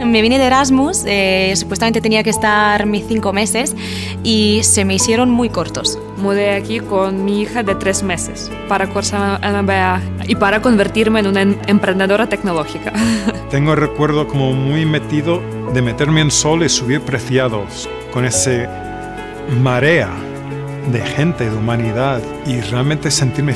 Me vine de Erasmus, supuestamente tenía que estar mis 5 meses y se me hicieron muy cortos. Mudé aquí con mi hija de 3 meses para cursar MBA y para convertirme en una emprendedora tecnológica. Tengo el recuerdo como muy metido de meterme en Sol y subir Preciados con ese marea de gente, de humanidad y realmente sentirme